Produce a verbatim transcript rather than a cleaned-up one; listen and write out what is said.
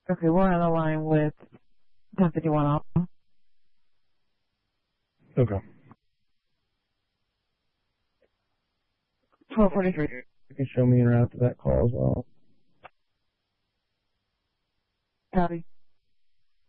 Okay, we're on the line with ten fifty-one Alpha. Okay. twelve forty-three. You can show me in route to that call as well. Copy.